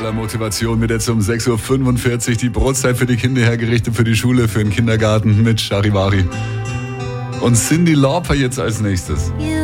voller Motivation wird jetzt um 6.45 Uhr die Brotzeit für die Kinder hergerichtet, für die Schule, für den Kindergarten mit Charivari. Und Cyndi Lauper jetzt als nächstes.